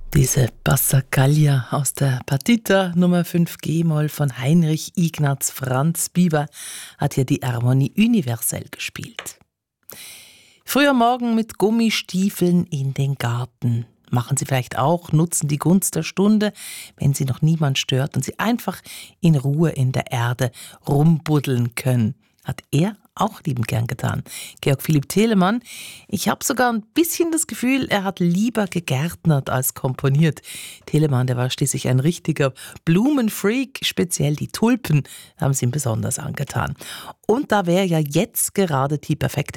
Diese Passacaglia aus der Partita Nummer 5 G-Moll von Heinrich Ignaz Franz Biber hat ja die Harmonie universelle gespielt. Früher Morgen mit Gummistiefeln in den Garten. Machen Sie vielleicht auch, nutzen die Gunst der Stunde, wenn Sie noch niemand stört und Sie einfach in Ruhe in der Erde rumbuddeln können. Hat er auch liebend gern getan. Georg Philipp Telemann. Ich habe sogar ein bisschen das Gefühl, er hat lieber gegärtnert als komponiert. Telemann, der war schließlich ein richtiger Blumenfreak. Speziell die Tulpen haben sie ihm besonders angetan. Und da wäre ja jetzt gerade die perfekte